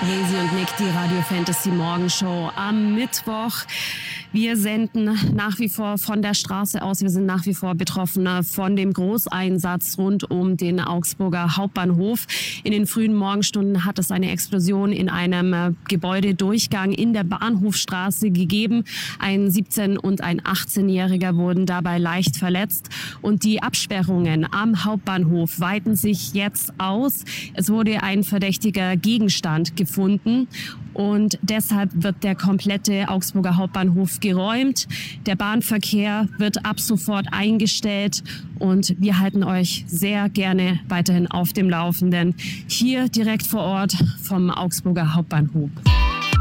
Resi und Nick, die Radio Fantasy Morgenshow am Mittwoch. Wir senden nach wie vor von der Straße aus. Wir sind nach wie vor betroffen von dem Großeinsatz rund um den Augsburger Hauptbahnhof. In den frühen Morgenstunden hat es eine Explosion in einem Gebäudedurchgang in der Bahnhofstraße gegeben. Ein 17- und ein 18-Jähriger wurden dabei leicht verletzt. Und die Absperrungen am Hauptbahnhof weiten sich jetzt aus. Es wurde ein verdächtiger Gegenstand gefunden. Und deshalb wird der komplette Augsburger Hauptbahnhof geräumt. Der Bahnverkehr wird ab sofort eingestellt und wir halten euch sehr gerne weiterhin auf dem Laufenden. Hier direkt vor Ort vom Augsburger Hauptbahnhof.